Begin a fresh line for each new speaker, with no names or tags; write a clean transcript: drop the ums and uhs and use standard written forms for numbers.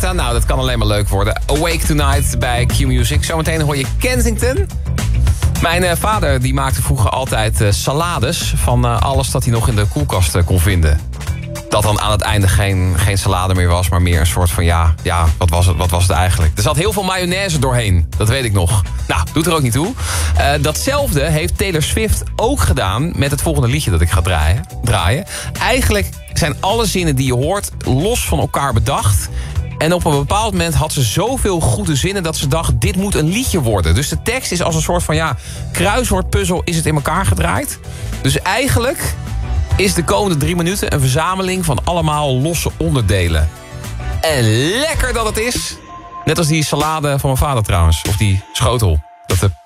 Guetta. Nou, dat kan alleen maar leuk worden. Awake Tonight bij Q-Music. Zometeen hoor je Kensington. Mijn vader die maakte vroeger altijd salades van alles dat hij nog in de koelkast kon vinden. Dat dan aan het einde geen salade meer was, maar meer een soort van wat was het eigenlijk? Er zat heel veel mayonaise doorheen, dat weet ik nog. Nou, doet er ook niet toe. Datzelfde heeft Taylor Swift ook gedaan met het volgende liedje dat ik ga draaien. Eigenlijk zijn alle zinnen die je hoort los van elkaar bedacht. En op een bepaald moment had ze zoveel goede zinnen dat ze dacht, dit moet een liedje worden. Dus de tekst is als een soort van kruiswoordpuzzel is het in elkaar gedraaid. Dus eigenlijk is de komende 3 minuten een verzameling van allemaal losse onderdelen. En lekker dat het is. Net als die salade van mijn vader trouwens. Of die schotel. Dat de